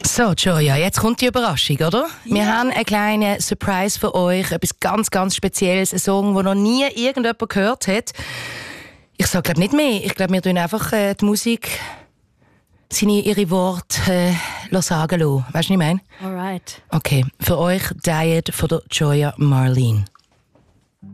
So, Joya, jetzt kommt die Überraschung, oder? Ja. Wir haben einen kleinen Surprise für euch, etwas ganz, ganz Spezielles, ein Song, den noch nie irgendjemand gehört hat. Ich sage, glaube nicht mehr. Ich glaube, wir tun einfach die Musik ihre Worte sagen lassen. Weißt du, was ich meine? Alright. Okay, für euch Diet von der Joya Marlene.